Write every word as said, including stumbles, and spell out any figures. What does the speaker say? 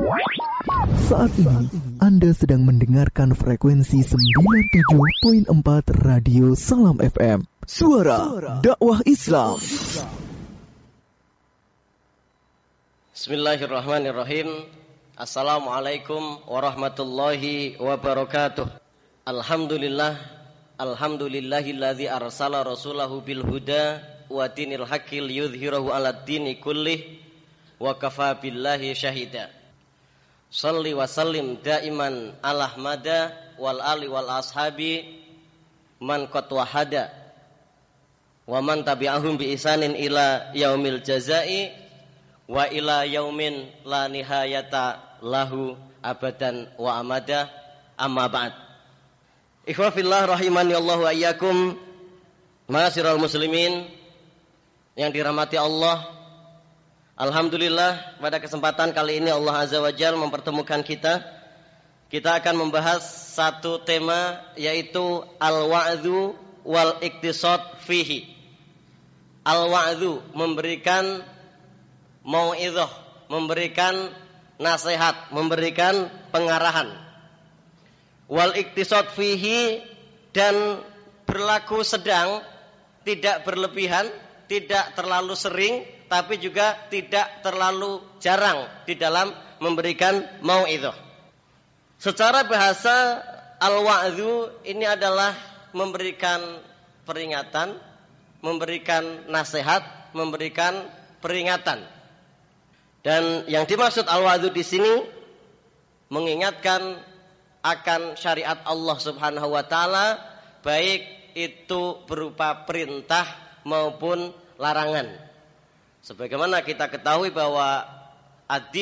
Saat ini Anda sedang mendengarkan frekuensi sembilan puluh tujuh koma empat Radio Salam F M. Suara dakwah Islam. Bismillahirrahmanirrahim. Assalamualaikum warahmatullahi wabarakatuh. Alhamdulillah, alhamdulillahilladzi arsala rasulahu bil huda wa dinil haqqi liyudhhirahu 'alad dini kullih wa kafa billahi syahida. Shalli wa sallim daiman ala ahmada wal ali wal ashabi man qad wahada wa man tabi'ahum bi ihsanin ila yaumil jazai wa ila yaumin la nihayata lahu abadan wa amada, amma ba'd. Ikhwa fillah rahimani Allah wa iyyakum, ma'asyiral muslimin yang dirahmati Allah. Alhamdulillah, pada kesempatan kali ini Allah Azza wa Jalla mempertemukan kita. Kita akan membahas satu tema, yaitu al-wa'dhu wal iktisad fihi. Al-wa'dhu, memberikan mau'izah, memberikan nasihat, memberikan pengarahan. Wal iktisad fihi, dan berlaku sedang, tidak berlebihan, tidak terlalu sering, tapi juga tidak terlalu jarang di dalam memberikan mau'izah. Secara bahasa, al-wa'dhu ini adalah memberikan peringatan, memberikan nasihat, memberikan peringatan. Dan yang dimaksud al-wa'dhu di sini mengingatkan akan syariat Allah Subhanahu wa taala, baik itu berupa perintah maupun larangan. Sebagaimana kita ketahui bahwa ad